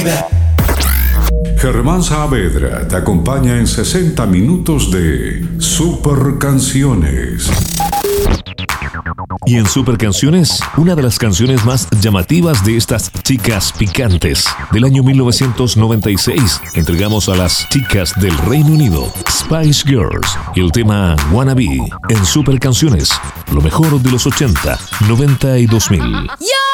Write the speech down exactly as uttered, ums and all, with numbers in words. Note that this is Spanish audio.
Germán Saavedra te acompaña en sesenta minutos de Super Canciones. Y en Super Canciones, una de las canciones más llamativas de estas chicas picantes del año mil novecientos noventa y seis, entregamos a las chicas del Reino Unido, Spice Girls, y el tema Wanna Be en Super Canciones, lo mejor de los ochenta, noventa y dos mil.